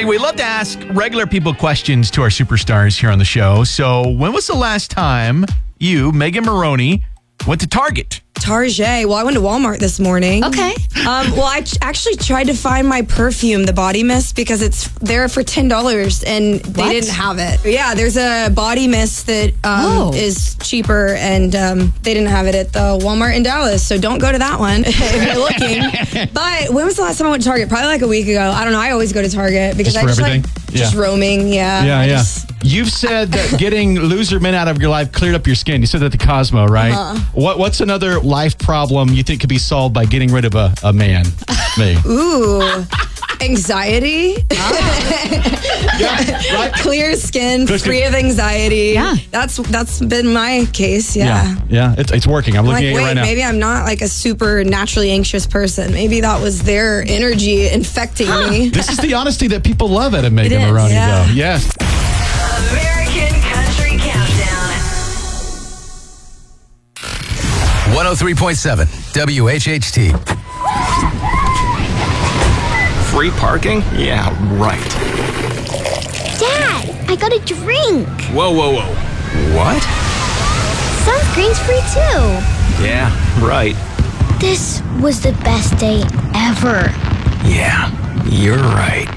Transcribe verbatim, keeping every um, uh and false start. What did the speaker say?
we love to ask regular people questions to our superstars here on the show. So when was the last time you, Megan Maroney, went to Target? Target. Well, I went to Walmart this morning. Okay. Um, well, I ch- actually tried to find my perfume, the body mist, because it's there for ten dollars and they What? didn't have it. Yeah, there's a body mist that um, Oh. is cheaper and um, they didn't have it at the Walmart in Dallas. So don't go to that one if you're looking. But when was the last time I went to Target? Probably like a week ago. I don't know. I always go to Target because Just I for just everything? like just Yeah. roaming. Yeah. Yeah, I yeah. just- You've said that getting loser men out of your life cleared up your skin. You said that at the Cosmo, right? Uh-huh. What What's another life problem you think could be solved by getting rid of a, a man? Me. Ooh. Anxiety. Yeah, right? Clear skin, Clear free skin. of anxiety. Yeah. That's that's been my case. Yeah. Yeah, yeah. It's, it's working. I'm I'm looking like, at you wait, right now. maybe I'm not like a super naturally anxious person. Maybe that was their energy infecting me. This is the honesty that people love out of Megan It is, Maroney, yeah. though. Yes. American Country Countdown. one oh three point seven W H H T. Free parking? Yeah, right. Dad, I got a drink. Whoa, whoa, whoa. What? Sunscreen's free too. Yeah, right. This was the best day ever. Yeah, you're right.